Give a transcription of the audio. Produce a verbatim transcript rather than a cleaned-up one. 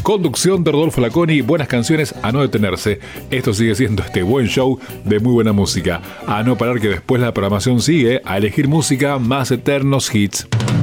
Conducción de Rodolfo Laconi, buenas canciones a no detenerse. Esto sigue siendo este buen show de muy buena música. A no parar que después la programación sigue, a elegir música más eternos hits.